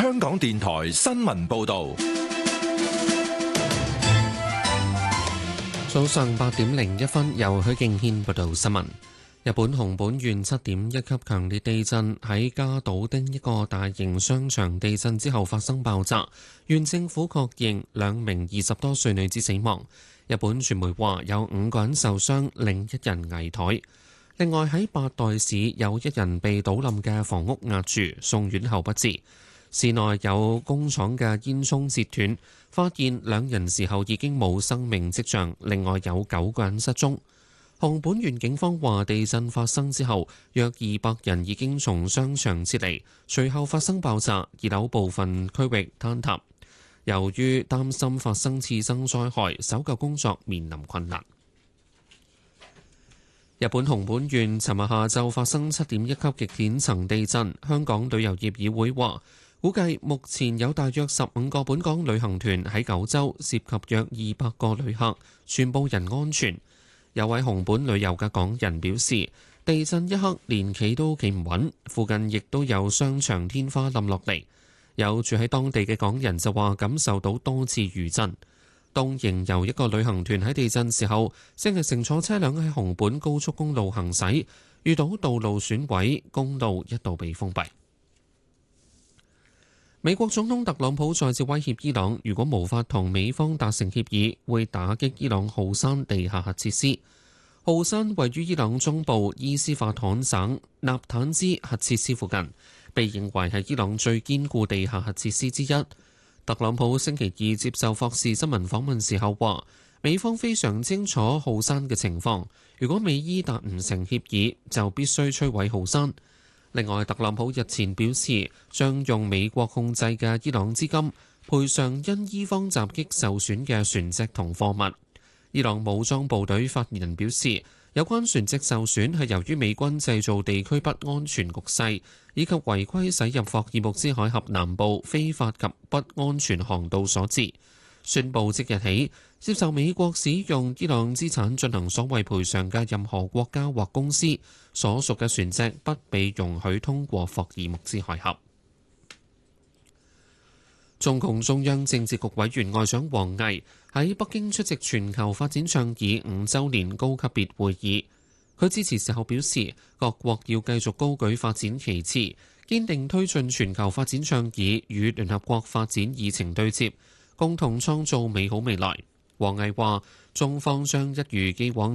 香港電台新聞報道。 早上8:01，由許敬軒報道新聞。日本熊本縣7.1級強烈地震喺加島町一個大型商場地震之後發生爆炸，縣政府確認2名20多歲女子死亡。日本傳媒話有5個人受傷，另1人危殆。另外喺八代市有1人被倒冧嘅房屋壓住，送院後不治。市內有工廠嘅煙囪截斷，發現2人時候已經冇生命跡象，另外有9個人失蹤。熊本縣警方話地震發生之後，約200人已經從商場撤離，隨後發生爆炸，2樓部分區域坍塌。由於擔心發生次生災害，搜救工作面臨困難。日本熊本縣尋日下晝發生7.1級極淺層地震，香港旅遊業議會話，估計目前有大約15個本港旅行團喺九州，涉及約200個旅客，全部人安全。有位熊本旅遊嘅港人表示，地震一刻連企都企唔穩，附近亦都有商場天花冧落嚟。有住喺當地嘅港人就話感受到多次餘震。東瀛遊一個旅行團喺地震時候，正係乘坐車輛喺熊本高速公路行駛，遇到道路損毀，公路一度被封閉。美國總統特朗普再次威脅伊朗，如果無法同美方達成協議，會打擊伊朗浩山地下核設施。浩山位於伊朗中部伊斯法罕省納坦茲核設施附近，被認為係伊朗最堅固地下核設施之一。特朗普星期二接受霍士新聞訪問時候話，美方非常清楚浩山嘅情況，如果美伊達唔成協議，就必須摧毀浩山。另外，特朗普日前表示，將用美國控制嘅伊朗資金賠償因伊方襲擊受損嘅船隻同貨物。伊朗武裝部隊發言人表示，有關船隻受損係由於美軍製造地區不安全局勢，以及違規駛入霍爾木茲海峽南部非法及不安全航道所致。宣布即日起，接受美國使用伊朗資產進行所謂賠償嘅任何國家或公司所屬嘅船隻不被容許通過霍爾木茲海峽。中共中央政治局委員外長王毅喺北京出席全球發展倡議5週年高級別會議。佢致辭時候表示，各國要繼續高舉發展旗幟，堅定推進全球發展倡議與聯合國發展議程對接，共同創造美好未來。王毅話，中方將一如既往